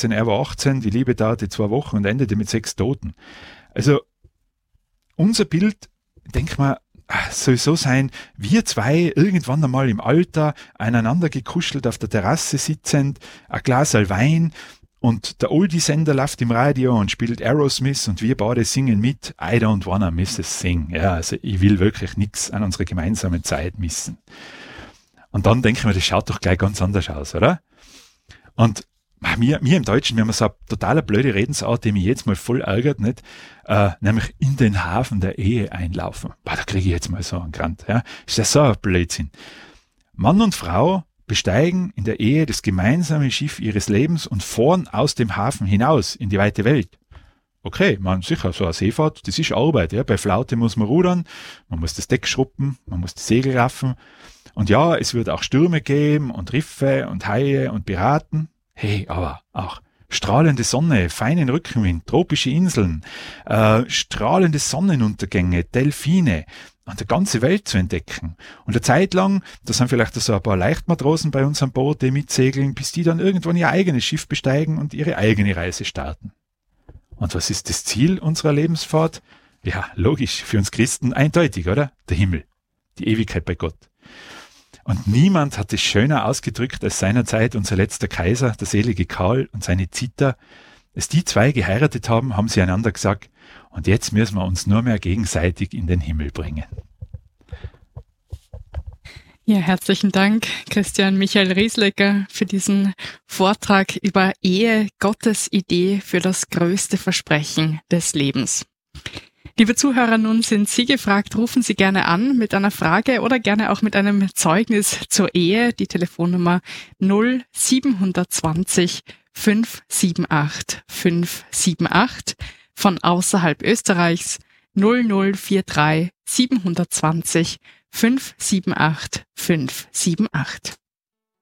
16, er war 18, die Liebe dauerte 2 Wochen und endete mit 6 Toten. Also unser Bild, denk mal, soll so sein, wir zwei irgendwann einmal im Alter, aneinander gekuschelt auf der Terrasse sitzend, ein Glas Wein und der Oldie-Sender läuft im Radio und spielt Aerosmith und wir beide singen mit I don't wanna miss a thing. Ja, also ich will wirklich nichts an unserer gemeinsamen Zeit missen. Und dann denke ich mir, das schaut doch gleich ganz anders aus, oder? Und wir im Deutschen, wir haben so eine total blöde Redensart, die mich jetzt mal voll ärgert, nicht? Nämlich in den Hafen der Ehe einlaufen. Da kriege ich jetzt mal so einen Grant. Ja? Ist ja so ein Blödsinn. Mann und Frau besteigen in der Ehe das gemeinsame Schiff ihres Lebens und fahren aus dem Hafen hinaus in die weite Welt. Okay, man sicher, so eine Seefahrt, das ist Arbeit. Ja? Bei Flaute muss man rudern, man muss das Deck schruppen, man muss die Segel raffen. Und ja, es wird auch Stürme geben und Riffe und Haie und Piraten. Hey, aber auch strahlende Sonne, feinen Rückenwind, tropische Inseln, strahlende Sonnenuntergänge, Delfine und die ganze Welt zu entdecken. Und eine Zeit lang, da sind vielleicht so ein paar Leichtmatrosen bei uns am Boot, die mitsegeln, bis die dann irgendwann ihr eigenes Schiff besteigen und ihre eigene Reise starten. Und was ist das Ziel unserer Lebensfahrt? Ja, logisch, für uns Christen eindeutig, oder? Der Himmel, die Ewigkeit bei Gott. Und niemand hat es schöner ausgedrückt als seinerzeit unser letzter Kaiser, der selige Karl und seine Zita. Als die zwei geheiratet haben, haben sie einander gesagt, und jetzt müssen wir uns nur mehr gegenseitig in den Himmel bringen. Ja, herzlichen Dank, Christian Michael Rieslecker, für diesen Vortrag über Ehe, Gottes Idee für das größte Versprechen des Lebens. Liebe Zuhörer, nun sind Sie gefragt, rufen Sie gerne an mit einer Frage oder gerne auch mit einem Zeugnis zur Ehe. Die Telefonnummer 0720 578 578, von außerhalb Österreichs 0043 720 578 578.